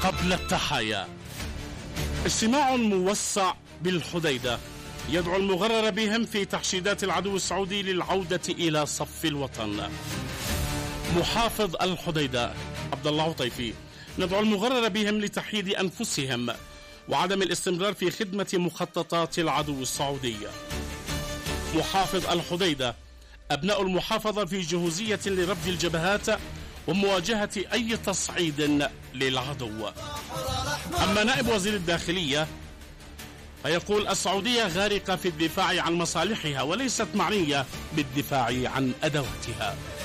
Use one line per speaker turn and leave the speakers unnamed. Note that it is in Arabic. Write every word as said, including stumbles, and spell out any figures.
قبل التحايا. اجتماع موسع بالحديدة يدعو المغرر بهم في تحشيدات العدو السعودي للعودة إلى صف الوطن. محافظ الحديدة عبد الله عطيفي: ندعو المغرر بهم لتحييد أنفسهم وعدم الاستمرار في خدمة مخططات العدو السعودي. محافظ الحديدة: أبناء المحافظة في جهوزية لرفض الجبهات ومواجهة أي تصعيد للعدو. أما نائب وزير الداخلية فيقول: السعودية غارقة في الدفاع عن مصالحها وليست معنية بالدفاع عن أدواتها.